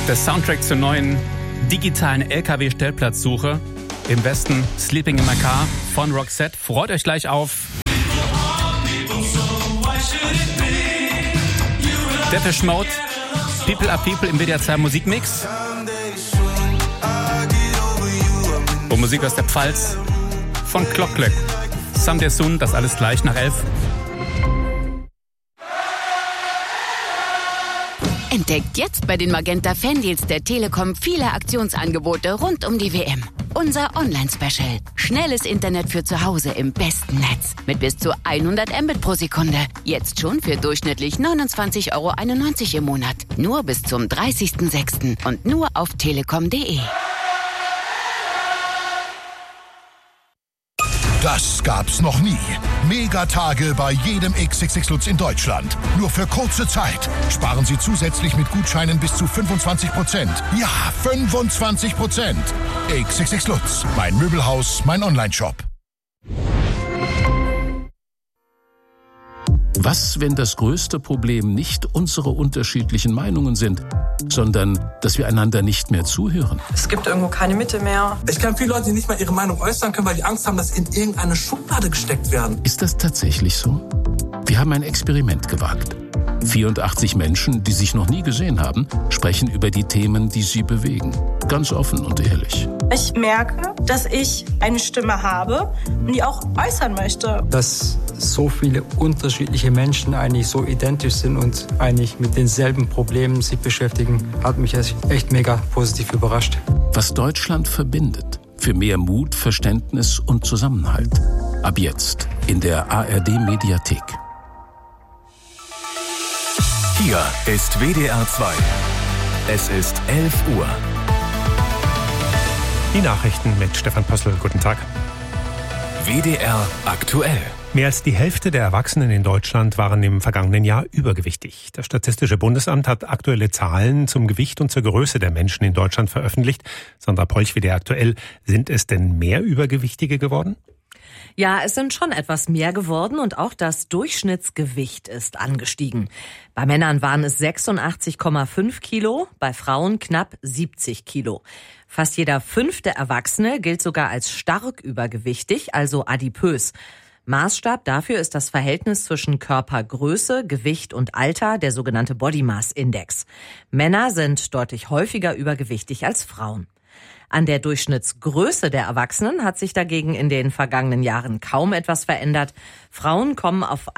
Der Soundtrack zur neuen digitalen LKW-Stellplatzsuche. Im Westen Sleeping in My Car von Roxette. Freut euch gleich auf Depeche Mode, People are People im WDR 2 Musikmix. Und Musik aus der Pfalz von Klocklöck. Someday Soon, das alles gleich nach 11. Entdeckt jetzt bei den Magenta Fandeals der Telekom viele Aktionsangebote rund um die WM. Unser Online-Special. Schnelles Internet für zu Hause im besten Netz. Mit bis zu 100 Mbit pro Sekunde. Jetzt schon für durchschnittlich 29,91 € im Monat. Nur bis zum 30.06. und nur auf telekom.de. Das gab's noch nie. Megatage bei jedem XXX Lutz in Deutschland. Nur für kurze Zeit. Sparen Sie zusätzlich mit Gutscheinen bis zu 25%. Ja, 25%. XXX Lutz. Mein Möbelhaus, mein Onlineshop. Was, wenn das größte Problem nicht unsere unterschiedlichen Meinungen sind, sondern dass wir einander nicht mehr zuhören? Es gibt irgendwo keine Mitte mehr. Ich kenne viele Leute, die nicht mal ihre Meinung äußern können, weil die Angst haben, dass sie in irgendeine Schublade gesteckt werden. Ist das tatsächlich so? Wir haben ein Experiment gewagt. 84 Menschen, die sich noch nie gesehen haben, sprechen über die Themen, die sie bewegen. Ganz offen und ehrlich. Ich merke, dass ich eine Stimme habe und die auch äußern möchte. Dass so viele unterschiedliche Menschen eigentlich so identisch sind und eigentlich mit denselben Problemen sich beschäftigen, hat mich echt mega positiv überrascht. Was Deutschland verbindet. Für mehr Mut, Verständnis und Zusammenhalt. Ab jetzt in der ARD-Mediathek. Hier ist WDR 2. Es ist 11 Uhr. Die Nachrichten mit Stefan Pössl. Guten Tag. WDR aktuell. Mehr als die Hälfte der Erwachsenen in Deutschland waren im vergangenen Jahr übergewichtig. Das Statistische Bundesamt hat aktuelle Zahlen zum Gewicht und zur Größe der Menschen in Deutschland veröffentlicht. Sandra Polch, WDR aktuell. Sind es denn mehr Übergewichtige geworden? Ja, es sind schon etwas mehr geworden und auch das Durchschnittsgewicht ist angestiegen. Bei Männern waren es 86,5 Kilo, bei Frauen knapp 70 Kilo. Fast jeder 5. Erwachsene gilt sogar als stark übergewichtig, also adipös. Maßstab dafür ist das Verhältnis zwischen Körpergröße, Gewicht und Alter, der sogenannte Body Mass Index. Männer sind deutlich häufiger übergewichtig als Frauen. An der Durchschnittsgröße der Erwachsenen hat sich dagegen in den vergangenen Jahren kaum etwas verändert. Frauen kommen auf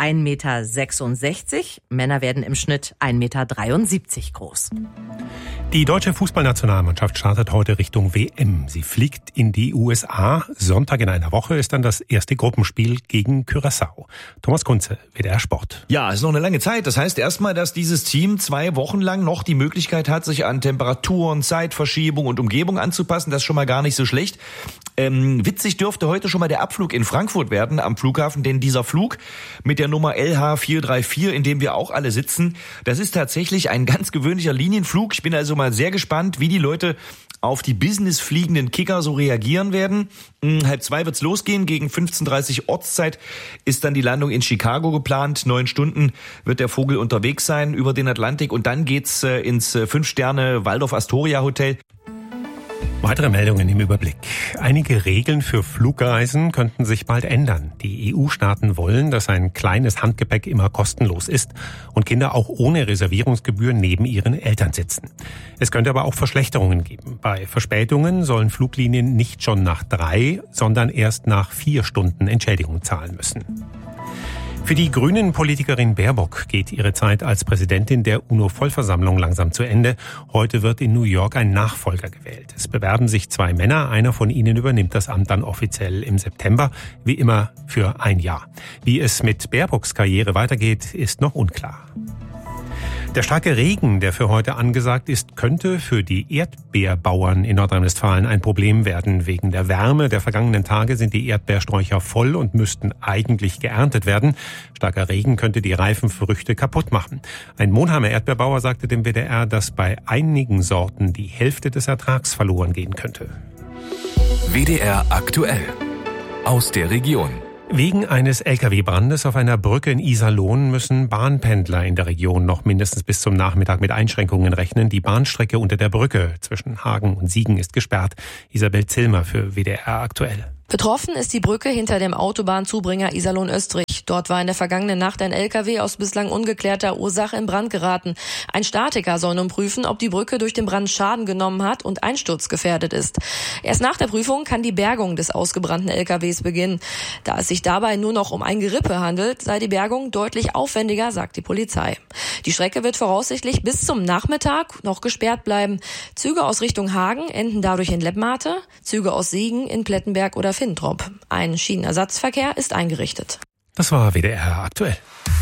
1,66 Meter, Männer werden im Schnitt 1,73 Meter groß. Die deutsche Fußballnationalmannschaft startet heute Richtung WM. Sie fliegt in die USA. Sonntag in einer Woche ist dann das erste Gruppenspiel gegen Curaçao. Thomas Kunze, WDR Sport. Ja, es ist noch eine lange Zeit. Das heißt erstmal, dass dieses Team 2 Wochen lang noch die Möglichkeit hat, sich an Temperaturen, Zeitverschiebung und Umgebung anzupassen. Das ist schon mal gar nicht so schlecht. Witzig dürfte heute schon mal der Abflug in Frankfurt werden am Flughafen, denn dieser Flug mit der Nummer LH434, in dem wir auch alle sitzen, das ist tatsächlich ein ganz gewöhnlicher Linienflug. Ich bin also mal sehr gespannt, wie die Leute auf die businessfliegenden Kicker so reagieren werden. 1:30 wird's losgehen, gegen 15:30 Ortszeit ist dann die Landung in Chicago geplant. 9 Stunden wird der Vogel unterwegs sein über den Atlantik und dann geht's ins 5-Sterne Waldorf Astoria Hotel. Weitere Meldungen im Überblick. Einige Regeln für Flugreisen könnten sich bald ändern. Die EU-Staaten wollen, dass ein kleines Handgepäck immer kostenlos ist und Kinder auch ohne Reservierungsgebühr neben ihren Eltern sitzen. Es könnte aber auch Verschlechterungen geben. Bei Verspätungen sollen Fluglinien nicht schon nach 3, sondern erst nach 4 Stunden Entschädigung zahlen müssen. Für die Grünen-Politikerin Baerbock geht ihre Zeit als Präsidentin der UNO-Vollversammlung langsam zu Ende. Heute wird in New York ein Nachfolger gewählt. Es bewerben sich 2 Männer. Einer von ihnen übernimmt das Amt dann offiziell im September, wie immer für ein Jahr. Wie es mit Baerbocks Karriere weitergeht, ist noch unklar. Der starke Regen, der für heute angesagt ist, könnte für die Erdbeerbauern in Nordrhein-Westfalen ein Problem werden. Wegen der Wärme der vergangenen Tage sind die Erdbeersträucher voll und müssten eigentlich geerntet werden. Starker Regen könnte die reifen Früchte kaputt machen. Ein Monheimer Erdbeerbauer sagte dem WDR, dass bei einigen Sorten die Hälfte des Ertrags verloren gehen könnte. WDR aktuell. Aus der Region. Wegen eines Lkw-Brandes auf einer Brücke in Iserlohn müssen Bahnpendler in der Region noch mindestens bis zum Nachmittag mit Einschränkungen rechnen. Die Bahnstrecke unter der Brücke zwischen Hagen und Siegen ist gesperrt. Isabel Zillmer für WDR aktuell. Betroffen ist die Brücke hinter dem Autobahnzubringer Iserlohn-Österreich. Dort war in der vergangenen Nacht ein LKW aus bislang ungeklärter Ursache in Brand geraten. Ein Statiker soll nun prüfen, ob die Brücke durch den Brand Schaden genommen hat und einsturzgefährdet ist. Erst nach der Prüfung kann die Bergung des ausgebrannten LKWs beginnen. Da es sich dabei nur noch um ein Gerippe handelt, sei die Bergung deutlich aufwendiger, sagt die Polizei. Die Strecke wird voraussichtlich bis zum Nachmittag noch gesperrt bleiben. Züge aus Richtung Hagen enden dadurch in Leppmate, Züge aus Siegen in Plettenberg oder Finntrop. Ein Schienenersatzverkehr ist eingerichtet. Das war WDR aktuell.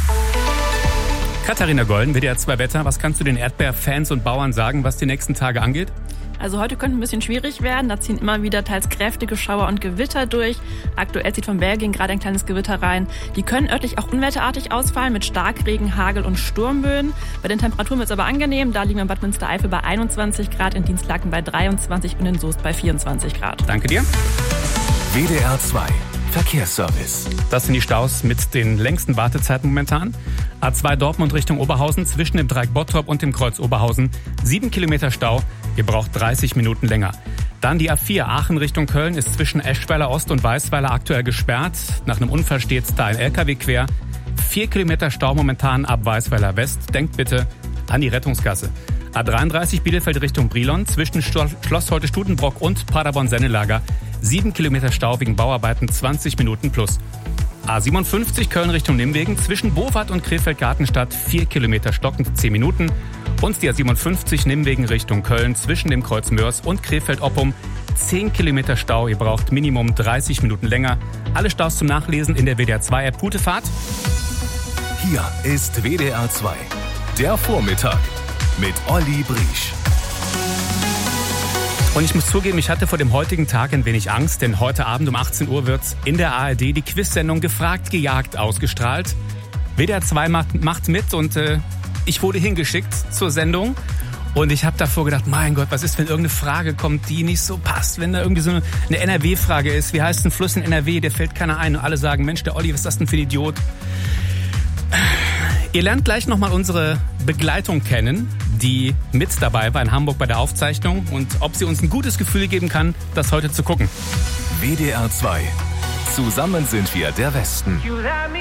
Katharina Golden, WDR 2 Wetter. Was kannst du den Erdbeerfans und Bauern sagen, was die nächsten Tage angeht? Also heute könnte ein bisschen schwierig werden. Da ziehen immer wieder teils kräftige Schauer und Gewitter durch. Aktuell zieht von Belgien gerade ein kleines Gewitter rein. Die können örtlich auch unwetterartig ausfallen mit Starkregen, Hagel und Sturmböen. Bei den Temperaturen wird es aber angenehm. Da liegen wir in Bad Münstereifel bei 21 Grad, in Dienstlaken bei 23 und in Soest bei 24 Grad. Danke dir. WDR 2 Verkehrsservice. Das sind die Staus mit den längsten Wartezeiten momentan. A2 Dortmund Richtung Oberhausen zwischen dem Dreieck Bottrop und dem Kreuz Oberhausen. 7 Kilometer Stau. Ihr braucht 30 Minuten länger. Dann die A4 Aachen Richtung Köln ist zwischen Eschweiler Ost und Weißweiler aktuell gesperrt. Nach einem Unfall steht da ein LKW quer. 4 Kilometer Stau momentan ab Weißweiler West. Denkt bitte an die Rettungsgasse. A33 Bielefeld Richtung Brilon zwischen Schloss Holte-Stutenbrock und Paderborn-Sennelager. 7 Kilometer Stau wegen Bauarbeiten, 20 Minuten plus. A57 Köln Richtung Nimwegen zwischen Bowat und Krefeld-Gartenstadt 4 Kilometer stockend 10 Minuten. Und die A57 Nimwegen Richtung Köln zwischen dem Kreuz Mörs und Krefeld-Oppum 10 Kilometer Stau. Ihr braucht Minimum 30 Minuten länger. Alle Staus zum Nachlesen in der WDR 2 App. Gute Fahrt. Hier ist WDR 2. Der Vormittag mit Olli Briesch. Und ich muss zugeben, ich hatte vor dem heutigen Tag ein wenig Angst, denn heute Abend um 18 Uhr wird in der ARD die Quiz-Sendung Gefragt, gejagt ausgestrahlt. WDR 2 macht mit und ich wurde hingeschickt zur Sendung. Und ich habe davor gedacht, mein Gott, was ist, wenn irgendeine Frage kommt, die nicht so passt? Wenn da irgendwie so eine NRW-Frage ist, wie heißt ein Fluss in NRW, der fällt keiner ein. Und alle sagen, Mensch, der Olli, was ist das denn für ein Idiot? Ihr lernt gleich nochmal unsere Begleitung kennen, die mit dabei war in Hamburg bei der Aufzeichnung und ob sie uns ein gutes Gefühl geben kann, das heute zu gucken. WDR 2. Zusammen sind wir der Westen.